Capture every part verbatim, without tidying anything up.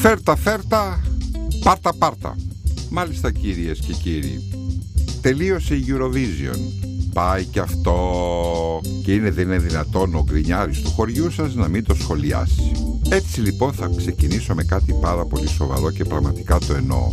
Φέρτα, φέρτα, πάρτα, πάρτα. Μάλιστα, κυρίες και κύριοι, τελείωσε η Eurovision. Πάει και αυτό. Και είναι, δεν είναι δυνατόν ο γκρινιάρης του χωριού σας να μην το σχολιάσει. Έτσι λοιπόν θα ξεκινήσω με κάτι πάρα πολύ σοβαρό και πραγματικά το εννοώ.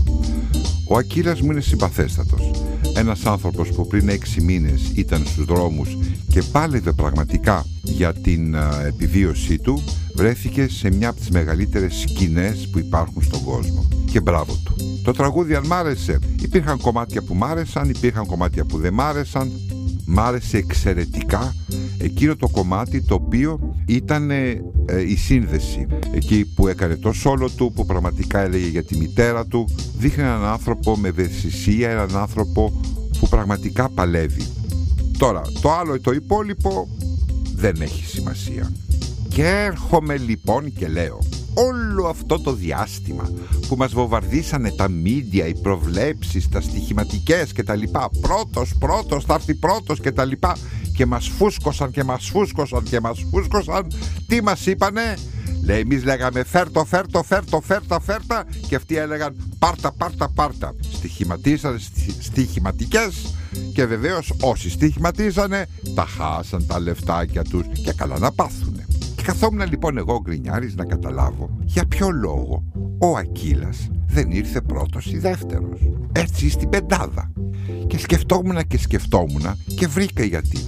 Ο Ακύλας μου είναι συμπαθέστατος. Ένας άνθρωπος που πριν έξι μήνες ήταν στους δρόμους και πάλευε πραγματικά για την α, επιβίωσή του, βρέθηκε σε μια από τις μεγαλύτερες σκηνές που υπάρχουν στον κόσμο. Και μπράβο του. Το τραγούδι αν μ' άρεσε, υπήρχαν κομμάτια που μ' άρεσαν, υπήρχαν κομμάτια που δεν μ' άρεσαν. Μ' άρεσε εξαιρετικά εκείνο το κομμάτι το οποίο ήταν ε, ε, η σύνδεση. Εκεί που έκανε το σόλο του, που πραγματικά έλεγε για τη μητέρα του. Δείχνει έναν άνθρωπο με ευαισθησία, έναν άνθρωπο που πραγματικά παλεύει. Τώρα, το άλλο, το υπόλοιπο δεν έχει σημασία. Και έρχομαι λοιπόν και λέω, όλο αυτό το διάστημα που μας βομβαρδίσανε τα μίντια, οι προβλέψεις, τα στοιχηματικές και τα λοιπά, πρώτος, πρώτος, θα έρθει πρώτος και τα λοιπά, και μας φούσκωσαν και μας φούσκωσαν και μας φούσκωσαν, τι μας είπανε? Λέει, εμείς λέγαμε φέρτο, φέρτο, φέρτο, φέρτα, φέρτα, και αυτοί έλεγαν πάρτα, πάρτα, πάρτα. Στοιχηματίσανε στοιχηματικές και βεβαίως όσοι στοιχηματίζανε τα χάσαν τα λεφτάκια τους, και καλά να πάθουνε. Καθόμουν λοιπόν εγώ γκρινιάρης να καταλάβω για ποιο λόγο ο Ακύλας δεν ήρθε πρώτος ή δεύτερος, έτσι στην πεντάδα. Και σκεφτόμουν και σκεφτόμουν και βρήκα γιατί.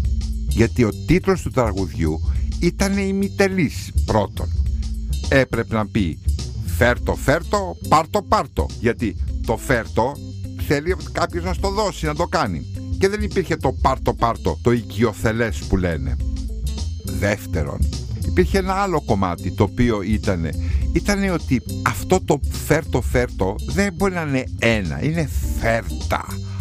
Γιατί ο τίτλος του τραγουδιού ήταν ημιτελής πρώτον. Έπρεπε να πει φέρτο, φέρτο, πάρτο, πάρτο. Γιατί το φέρτο θέλει κάποιος να στο δώσει, να το κάνει. Και δεν υπήρχε το πάρτο, πάρτο, το οικειοθελές που λένε. Δεύτερον, υπήρχε ένα άλλο κομμάτι το οποίο ήτανε, ήτανε ότι αυτό το φέρτο φέρτο δεν μπορεί να είναι ένα, είναι φέρτα,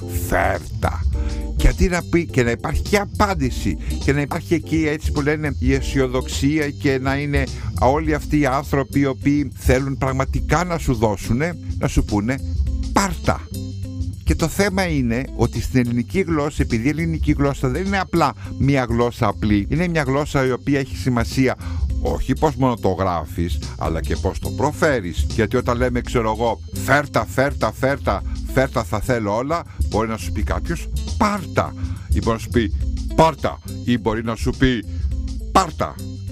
φέρτα. Και αντί να πει και να υπάρχει και απάντηση και να υπάρχει εκεί, έτσι που λένε, η αισιοδοξία, και να είναι όλοι αυτοί οι άνθρωποι οι οποίοι θέλουν πραγματικά να σου δώσουνε, να σου πούνε πάρτα. Και το θέμα είναι ότι στην ελληνική γλώσσα, επειδή η ελληνική γλώσσα δεν είναι απλά μια γλώσσα απλή, είναι μια γλώσσα η οποία έχει σημασία όχι πώς μόνο το γράφεις, αλλά και πώς το προφέρεις. Γιατί όταν λέμε, ξέρω εγώ, φέρτα, φέρτα, φέρτα, φέρτα θα θέλω όλα, μπορεί να σου πει κάποιος πάρτα, ή μπορεί να σου πει πάρτα, ή μπορεί να σου πει πάρτα.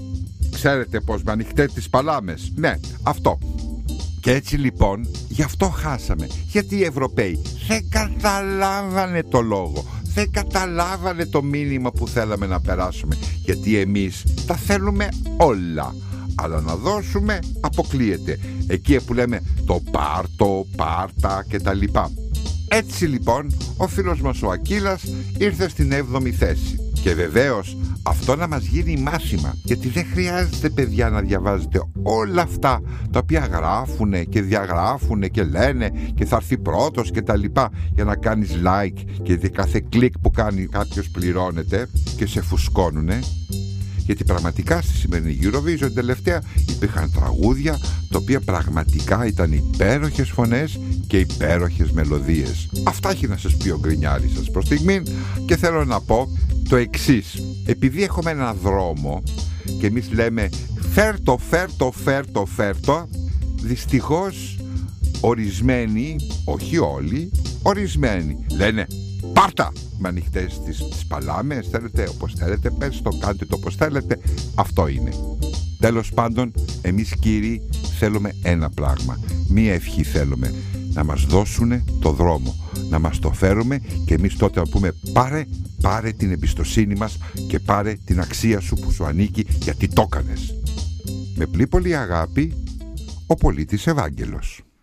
Ξέρετε πώς, με ανοιχτές τις παλάμες. Ναι, αυτό. Και έτσι λοιπόν, γι' αυτό χάσαμε. Γιατί οι Ευρωπαίοι δεν καταλάβανε το λόγο, δεν καταλάβανε το μήνυμα που θέλαμε να περάσουμε. Γιατί εμείς τα θέλουμε όλα, αλλά να δώσουμε αποκλείεται. Εκεί που λέμε το πάρτο, πάρτα και τα λοιπά. Έτσι λοιπόν, ο φίλος μας ο Ακύλας ήρθε στην έβδομη θέση. Και βεβαίως αυτό να μας γίνει μάθημα, γιατί δεν χρειάζεται, παιδιά, να διαβάζετε όλα αυτά τα οποία γράφουνε και διαγράφουνε και λένε και θα έρθει πρώτος και τα λοιπά, για να κάνεις like, και κάθε κλικ που κάνει κάποιος πληρώνεται και σε φουσκώνουνε. Γιατί πραγματικά στη σημερινή Eurovision τελευταία υπήρχαν τραγούδια τα οποία πραγματικά ήταν υπέροχες φωνές και υπέροχες μελωδίες. Αυτά έχει να σας πει ο γκρινιάρης σας προς στιγμήν, και θέλω να πω το εξής. Επειδή έχουμε έναν δρόμο και εμείς λέμε φέρτο, φέρτο, φέρτο, φέρτο, δυστυχώς ορισμένοι, όχι όλοι, ορισμένοι λένε πάρτα με ανοιχτές τις, τις παλάμες, θέλετε όπως θέλετε, πες το, κάντε το όπως θέλετε. Αυτό είναι. Τέλος πάντων, εμείς κύριοι θέλουμε ένα πράγμα, μία ευχή θέλουμε, να μας δώσουν το δρόμο, να μας το φέρουμε, και εμείς τότε να πούμε πάρε, πάρε την εμπιστοσύνη μας και πάρε την αξία σου που σου ανήκει, γιατί το έκανες. Με πολύ πολύ αγάπη, ο πολίτης Ευάγγελος.